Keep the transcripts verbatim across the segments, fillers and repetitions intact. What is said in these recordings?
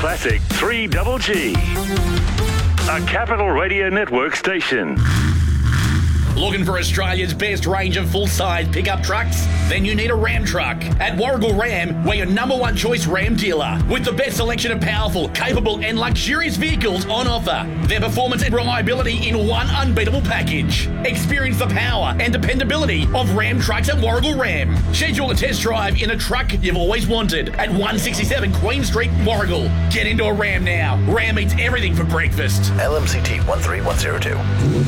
Classic three G G. A Capital Radio Network station. Looking for Australia's best range of full-size pickup trucks? Then you need a Ram truck. At Warragul Ram, we're your number one choice Ram dealer, with the best selection of powerful, capable and luxurious vehicles on offer. Their performance and reliability in one unbeatable package. Experience the power and dependability of Ram trucks at Warragul Ram. Schedule a test drive in a truck you've always wanted at one sixty-seven Queen Street, Warragul. Get into a Ram now. Ram eats everything for breakfast. L M C T one three one zero two.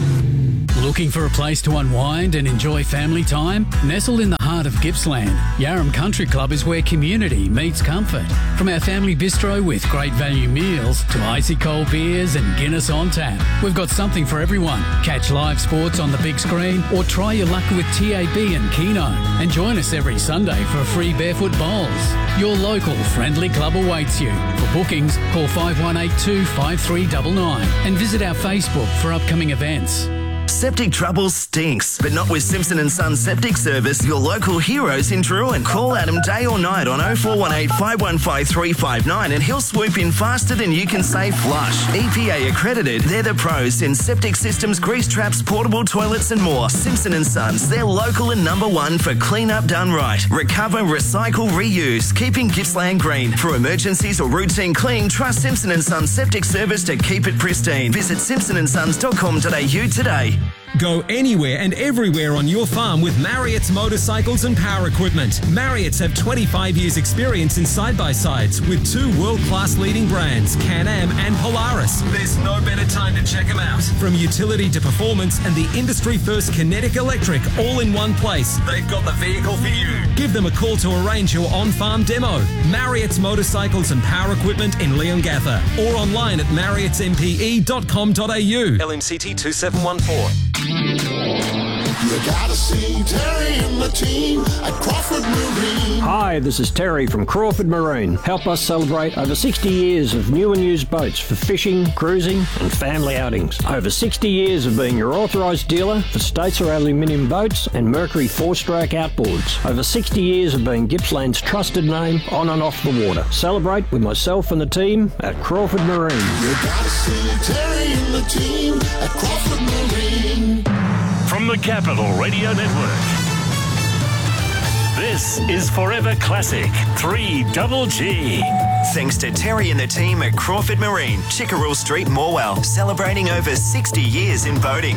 Looking for a place to unwind and enjoy family time? Nestled in the heart of Gippsland, Yarram Country Club is where community meets comfort. From our family bistro with great value meals to icy cold beers and Guinness on tap, we've got something for everyone. Catch live sports on the big screen or try your luck with T A B and Keno. And join us every Sunday for free barefoot bowls. Your local friendly club awaits you. For bookings, call five one eight two, five three nine nine and visit our Facebook for upcoming events. Septic trouble stinks, but not with Simpson and Son Septic Service, your local heroes in Druin. Call Adam day or night on oh four one eight, five one five, three five nine and he'll swoop in faster than you can say flush. E P A accredited, they're the pros in septic systems, grease traps, portable toilets and more. Simpson and Sons, they're local and number one for clean up done right. Recover, recycle, reuse, keeping Gippsland green. For emergencies or routine clean, trust Simpson and Sons Septic Service to keep it pristine. Visit simpson and sons dot com dot a u today. Go anywhere and everywhere on your farm with Marriott's motorcycles and power equipment. Marriott's have twenty-five years experience in side-by-sides with two world-class leading brands, Can-Am and Polaris. There's no better time to check them out. From utility to performance and the industry-first Kinetic Electric all in one place, they've got the vehicle for you. Give them a call to arrange your on-farm demo. Marriott's motorcycles and power equipment in Leongatha or online at marriotts m p e dot com dot a u. L M C T two seven one four. You gotta see Terry and the team at Crawford Marine. Hi, this is Terry from Crawford Marine. Help us celebrate over sixty years of new and used boats for fishing, cruising and family outings. Over sixty years of being your authorised dealer for Statesar aluminium boats and Mercury four-stroke outboards. Over sixty years of being Gippsland's trusted name on and off the water. Celebrate with myself and the team at Crawford Marine. You gotta see Terry and the team at Crawford Marine. From the Capital Radio Network, this is Forever Classic three G G. Thanks to Terry and the team at Crawford Marine, Chickerell Street, Morwell, celebrating over sixty years in boating.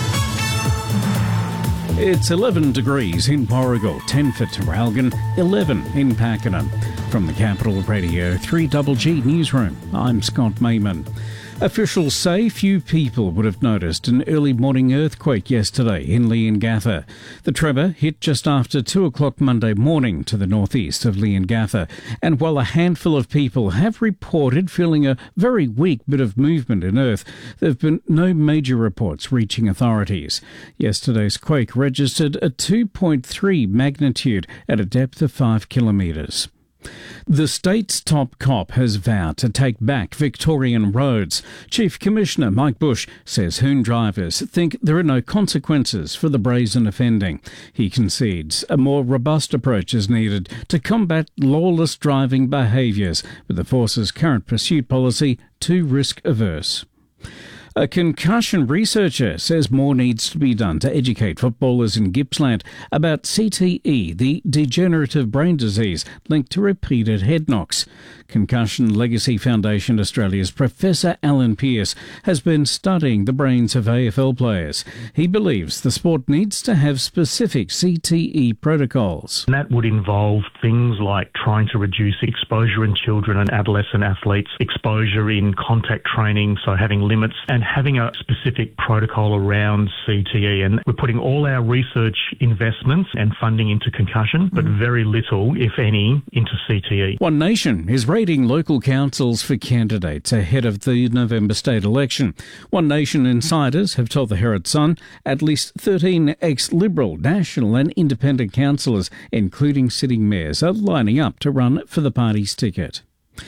It's eleven degrees in Warragul, ten for Traralgon, eleven in Pakenham. From the Capital Radio three G G Newsroom, I'm Scott Mayman. Officials say few people would have noticed an early morning earthquake yesterday in Leongatha. The tremor hit just after two o'clock Monday morning to the northeast of Leongatha, and while a handful of people have reported feeling a very weak bit of movement in earth, there have been no major reports reaching authorities. Yesterday's quake registered a two point three magnitude at a depth of five kilometres. The state's top cop has vowed to take back Victorian roads. Chief Commissioner Mike Bush says Hoon drivers think there are no consequences for the brazen offending. He concedes a more robust approach is needed to combat lawless driving behaviours, with the force's current pursuit policy too risk-averse. A concussion researcher says more needs to be done to educate footballers in Gippsland about C T E, the degenerative brain disease linked to repeated head knocks. Concussion Legacy Foundation Australia's Professor Alan Pearce has been studying the brains of A F L players. He believes the sport needs to have specific C T E protocols. And that would involve things like trying to reduce exposure in children and adolescent athletes, exposure in contact training, so having limits, and having a specific protocol around C T E. And we're putting all our research investments and funding into concussion, but very little, if any, into C T E. One Nation is rating local councils for candidates ahead of the November state election. One Nation insiders have told the Herald Sun at least thirteen ex-Liberal, National and Independent councillors, including sitting mayors, are lining up to run for the party's ticket.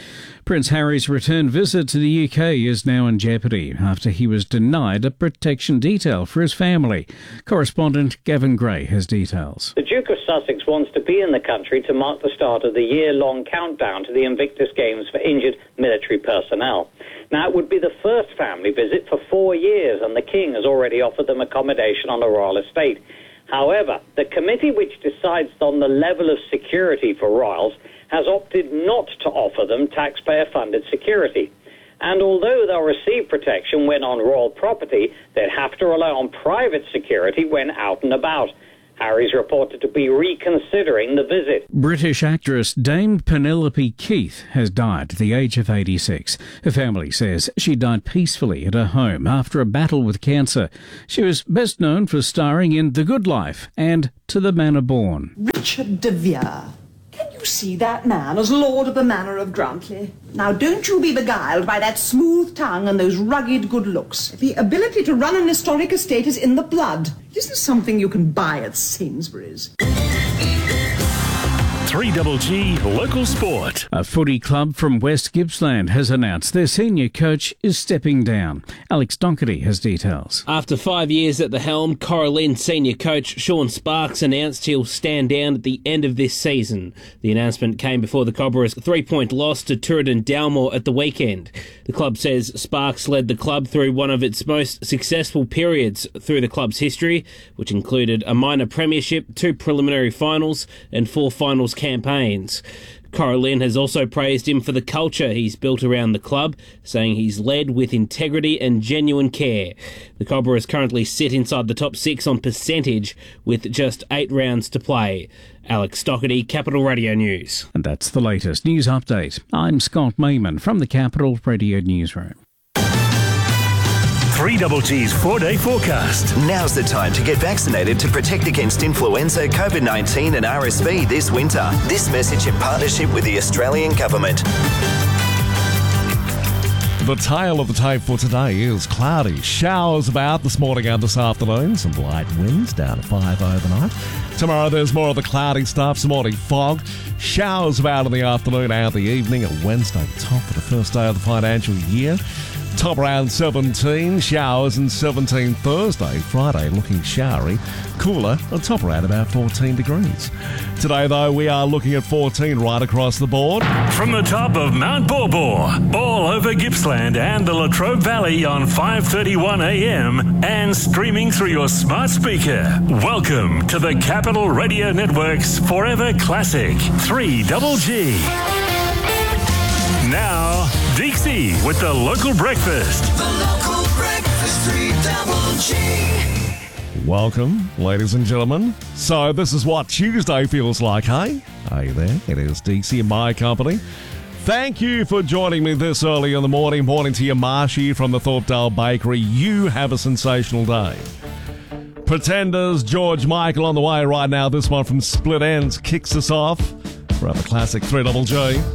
Prince Harry's return visit to the U K is now in jeopardy after he was denied a protection detail for his family. Correspondent Gavin Gray has details. The Duke of Sussex wants to be in the country to mark the start of the year-long countdown to the Invictus Games for injured military personnel. Now, it would be the first family visit for four years, and the King has already offered them accommodation on a royal estate. However, the committee which decides on the level of security for royals has opted not to offer them taxpayer-funded security. And although they'll receive protection when on royal property, they'd have to rely on private security when out and about. Harry's reported to be reconsidering the visit. British actress Dame Penelope Keith has died at the age of eighty-six. Her family says she died peacefully at her home after a battle with cancer. She was best known for starring in The Good Life and To the Manor Born. Richard de Vere. Can you see that man as Lord of the Manor of Grantley? Now, don't you be beguiled by that smooth tongue and those rugged good looks. The ability to run an historic estate is in the blood. It isn't something you can buy at Sainsbury's. three Double G Local Sport. A footy club from West Gippsland has announced their senior coach is stepping down. Alex Doherty has details. After five years at the helm, Coralline senior coach Sean Sparks announced he'll stand down at the end of this season. The announcement came before the Cobras' three-point loss to Tooradin Dalmore at the weekend. The club says Sparks led the club through one of its most successful periods through the club's history, which included a minor premiership, two preliminary finals and four finals campaigns. Coralline has also praised him for the culture he's built around the club, saying he's led with integrity and genuine care. The Cobras currently sit inside the top six on percentage with just eight rounds to play. Alex Doherty, Capital Radio News. And that's the latest news update. I'm Scott Mayman from the Capital Radio Newsroom. three Double G's four-day forecast. Now's the time to get vaccinated to protect against influenza, COVID nineteen and R S V this winter. This message in partnership with the Australian Government. The tale of the tape for today is cloudy. Showers about this morning and this afternoon. Some light winds down to five overnight. Tomorrow there's more of the cloudy stuff. Some morning fog. Showers about in the afternoon and the evening. A Wednesday top for the first day of the financial year. Top around seventeen, showers and seventeen Thursday. Friday looking showery, cooler, and top around about fourteen degrees. Today, though, we are looking at fourteen right across the board. From the top of Mount Borbor, all over Gippsland and the Latrobe Valley on five thirty-one a m and streaming through your smart speaker. Welcome to the Capital Radio Network's Forever Classic, three Double G. Now, Dixie with the local breakfast. The local breakfast, three Double G. Welcome, ladies and gentlemen. So this is what Tuesday feels like, hey? Hey there, it is Dixie in my company. Thank you for joining me this early in the morning. Morning to you, Marshy from the Thorpedale Bakery. You have a sensational day. Pretenders, George Michael on the way right now. This one from Split Ends kicks us off. We're at the classic three Double G.